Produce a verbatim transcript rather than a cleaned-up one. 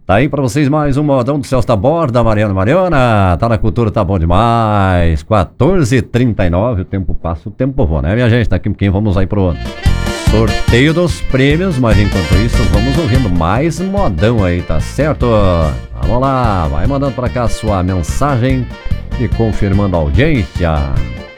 Tá aí pra vocês mais um modão do Celso da Borda, Mariana Mariana. Tá na cultura, tá bom demais. quatorze e trinta e nove, o tempo passa, o tempo voa, né, minha gente? Daqui a pouquinho vamos aí pro sorteio dos prêmios, mas enquanto isso vamos ouvindo mais modão aí, tá certo? Vamos lá, vai mandando pra cá a sua mensagem e confirmando a audiência.